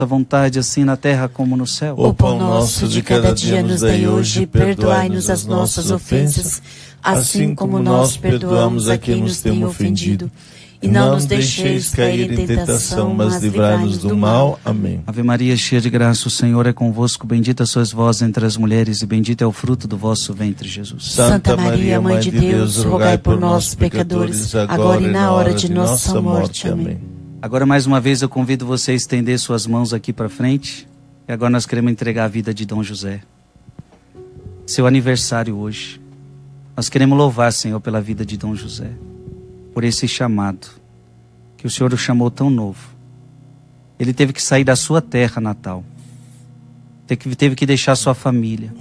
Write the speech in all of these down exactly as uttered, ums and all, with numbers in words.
a vontade, assim na terra como no céu. O pão nosso de cada dia nos dai hoje, perdoai-nos as nossas ofensas, assim como nós perdoamos a quem nos tem ofendido. E não nos deixeis cair em tentação, mas livrai-nos do mal. Amém. Ave Maria, cheia de graça, o Senhor é convosco. Bendita sois vós entre as mulheres, e bendito é o fruto do vosso ventre, Jesus. Santa Maria, Mãe de Deus, rogai por nós, pecadores, agora e na hora de nossa morte. Amém. Agora, mais uma vez, eu convido você a estender suas mãos aqui para frente. E agora nós queremos entregar a vida de Dom José. Seu aniversário hoje. Nós queremos louvar, Senhor, pela vida de Dom José. Por esse chamado, que o Senhor o chamou tão novo. Ele teve que sair da sua terra natal. Teve, teve que deixar sua família.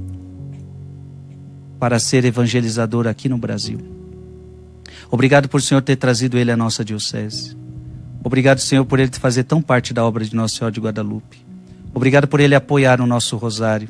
Para ser evangelizador aqui no Brasil. Obrigado por o Senhor ter trazido ele à nossa diocese. Obrigado, Senhor, por ele fazer tão parte da obra de Nossa Senhora de Guadalupe. Obrigado por ele apoiar o nosso rosário.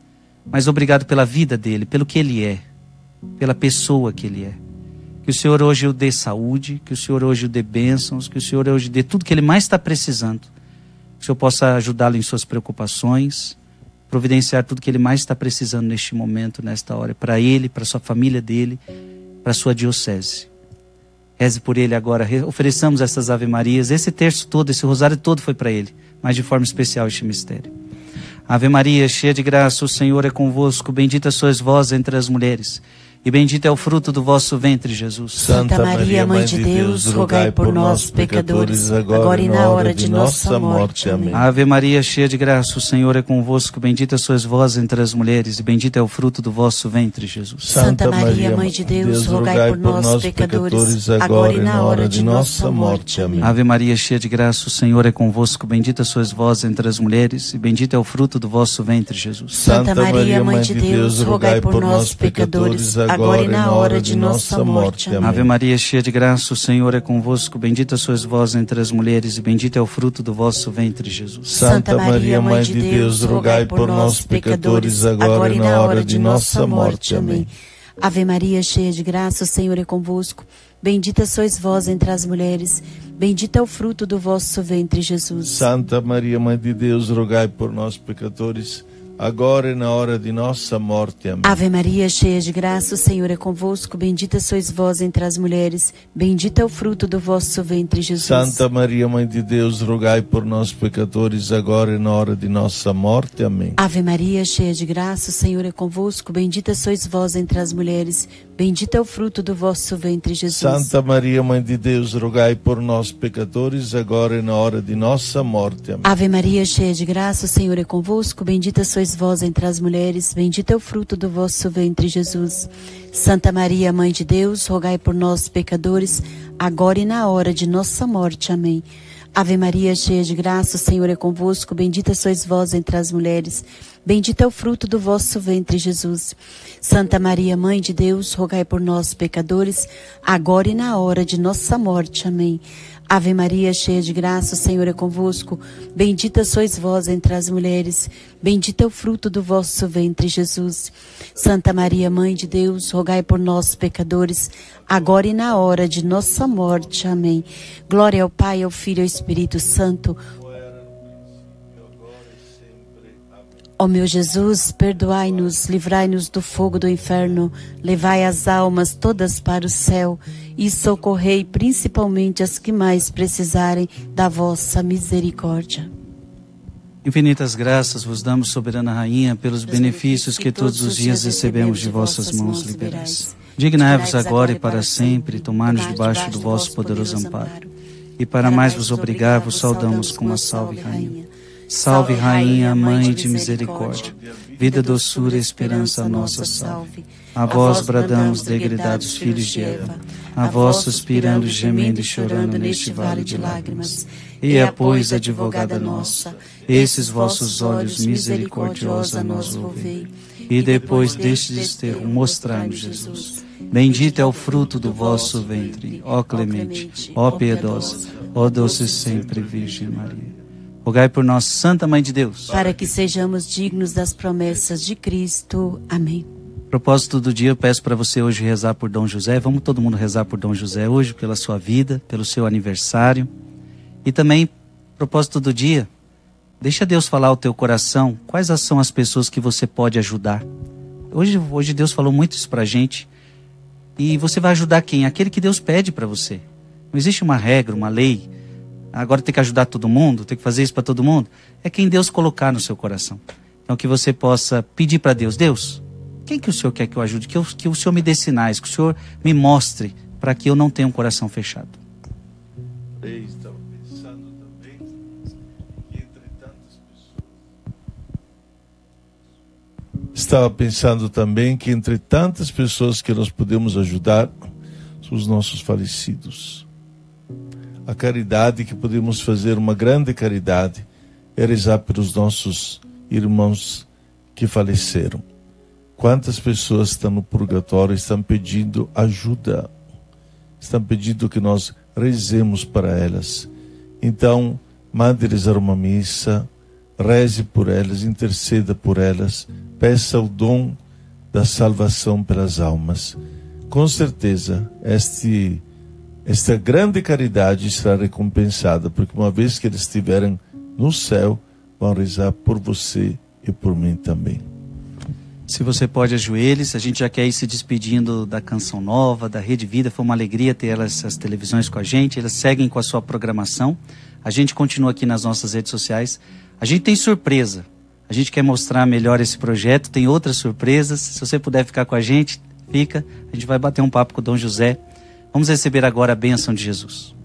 Mas obrigado pela vida dele, pelo que ele é. Pela pessoa que ele é. Que o Senhor hoje o dê saúde, que o Senhor hoje o dê bênçãos, que o Senhor hoje dê tudo que ele mais está precisando. Que o Senhor possa ajudá-lo em suas preocupações, providenciar tudo que ele mais está precisando neste momento, nesta hora. Para ele, para sua família dele, para sua diocese. Reze por ele agora, ofereçamos essas Ave Marias, esse terço todo, esse rosário todo foi para ele, mas de forma especial este mistério. Ave Maria, cheia de graça, o Senhor é convosco, bendita sois vós entre as mulheres, e bendito é o fruto do vosso ventre, Jesus. Santa Maria, Mãe de Deus, rogai por nós, pecadores, agora e na hora de nossa morte. Amém. Ave Maria, cheia de graça, o Senhor é convosco, bendita sois vós entre as mulheres, e bendito é o fruto do vosso ventre, Jesus. Santa Maria, Mãe de Deus, rogai por nós, pecadores, agora e na hora de nossa morte. Amém. Ave Maria, cheia de graça, o Senhor é convosco, bendita sois vós entre as mulheres, e bendito é o fruto do vosso ventre, Jesus. Santa Maria, Mãe de Deus, rogai por nós, pecadores, agora e na hora de nossa morte. Amém. Ave Maria, cheia de graça, o Senhor é convosco, bendita sois vós entre as mulheres, e bendito é o fruto do vosso ventre, Jesus. Santa Maria, Mãe de Deus, rogai por nós, pecadores, agora e na hora de nossa morte. Amém. Ave Maria, cheia de graça, o Senhor é convosco, bendita sois vós entre as mulheres, bendito é o fruto do vosso ventre, Jesus. Santa Maria, Mãe de Deus, rogai por nós, pecadores, agora e na hora de nossa morte. Amém. Ave Maria, cheia de graça, o Senhor é convosco, bendita sois vós entre as mulheres, bendito é o fruto do vosso ventre, Jesus. Santa Maria, Mãe de Deus, rogai por nós, pecadores, agora e na hora de nossa morte. Amém. Ave Maria, cheia de graça, o Senhor é convosco, bendita sois vós entre as mulheres, bendito é o fruto do vosso ventre, Jesus. Santa Maria, Mãe de Deus, rogai por nós, pecadores, agora e na hora de nossa morte. Amém. Ave Maria, cheia de graça, o Senhor é convosco, bendita sois vós entre as mulheres, bendito é o fruto do vosso ventre, Jesus. Santa Maria, Mãe de Deus, rogai por nós, pecadores, agora e na hora de nossa morte. Amém. Ave Maria, cheia de graça, o Senhor é convosco, bendita sois vós entre as mulheres, bendito é o fruto do vosso ventre, Jesus. Santa Maria, Mãe de Deus, rogai por nós, pecadores, agora e na hora de nossa morte. Amém. Ave Maria, cheia de graça, o Senhor é convosco, bendita sois vós entre as mulheres, bendito é o fruto do vosso ventre, Jesus. Santa Maria, Mãe de Deus, rogai por nós, pecadores, agora e na hora de nossa morte. Amém. Glória ao Pai, ao Filho e ao Espírito Santo. Ó meu Jesus, perdoai-nos, livrai-nos do fogo do inferno, levai as almas todas para o céu e socorrei principalmente as que mais precisarem da vossa misericórdia. Infinitas graças vos damos, soberana Rainha, pelos benefícios que todos os dias recebemos de vossas mãos liberais. Dignai-vos agora e para sempre tomar-nos debaixo do vosso poderoso amparo. E para mais vos obrigar, vos saudamos com uma salve, Rainha. Salve, Rainha, Mãe de misericórdia, vida, doçura e esperança nossa, salve. A vós bradamos, degredados filhos de Eva, a vós suspirando, gemendo e chorando neste vale de lágrimas. E a, pois, advogada nossa, esses vossos olhos misericordiosos a nós volvei, e depois deste desterro mostrai-nos Jesus. Bendito é o fruto do vosso ventre, ó clemente, ó piedosa, ó doce sempre Virgem Maria. Rogai por nós, Santa Mãe de Deus, para que sejamos dignos das promessas de Cristo. Amém. Propósito do dia, eu peço para você hoje rezar por Dom José. Vamos todo mundo rezar por Dom José hoje, pela sua vida, pelo seu aniversário. E também, propósito do dia, Deixa Deus falar ao teu coração quais são as pessoas que você pode ajudar. Hoje, hoje Deus falou muito isso pra gente. E você vai ajudar quem? Aquele que Deus pede para você. Não existe uma regra, uma lei. Agora tem que ajudar todo mundo, tem que fazer isso para todo mundo. É quem Deus colocar no seu coração. Então que você possa pedir para Deus, Deus, quem que o Senhor quer que eu ajude? Que, eu, que o Senhor me dê sinais, que o Senhor me mostre para que eu não tenha um coração fechado. Estava pensando também que entre tantas pessoas... Estava pensando também que entre tantas pessoas que nós podemos ajudar, são os nossos falecidos. A caridade que podemos fazer, uma grande caridade, é rezar pelos nossos irmãos que faleceram. Quantas pessoas estão no purgatório, estão pedindo ajuda, estão pedindo que nós rezemos para elas. Então, mande rezar uma missa, reze por elas, interceda por elas, peça o dom da salvação pelas almas. Com certeza, este, esta grande caridade será recompensada, porque uma vez que eles estiverem no céu, vão rezar por você e por mim também. Se você pode, ajoelhe-se. A gente já quer ir se despedindo da Canção Nova, da Rede Vida. Foi uma alegria ter elas, essas televisões com a gente. Elas seguem com a sua programação. A gente continua aqui nas nossas redes sociais. A gente tem surpresa. A gente quer mostrar melhor esse projeto. Tem outras surpresas. Se você puder ficar com a gente, fica. A gente vai bater um papo com o Dom José. Vamos receber agora a bênção de Jesus.